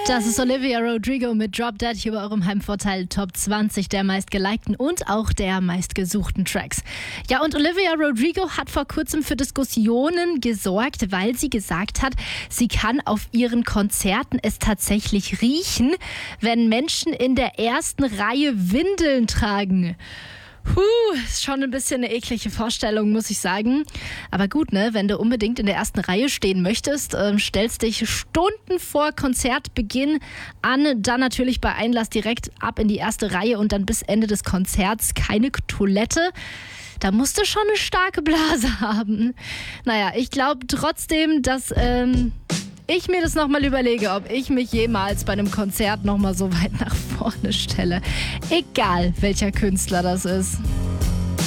Das ist Olivia Rodrigo mit Drop Dead hier bei eurem Heimvorteil Top 20 der meistgelikten und auch der meistgesuchten Tracks. Ja, und Olivia Rodrigo hat vor kurzem für Diskussionen gesorgt, weil sie gesagt hat, sie kann auf ihren Konzerten es tatsächlich riechen, wenn Menschen in der ersten Reihe Windeln tragen. Ist schon ein bisschen eine eklige Vorstellung, muss ich sagen. Aber gut, ne, wenn du unbedingt in der ersten Reihe stehen möchtest, stellst dich Stunden vor Konzertbeginn an, dann natürlich bei Einlass direkt ab in die erste Reihe und dann bis Ende des Konzerts keine Toilette. Da musst du schon eine starke Blase haben. Naja, ich glaube trotzdem, dass ich mir das nochmal überlege, ob ich mich jemals bei einem Konzert nochmal so weit nach vorne stelle. Egal, welcher Künstler das ist.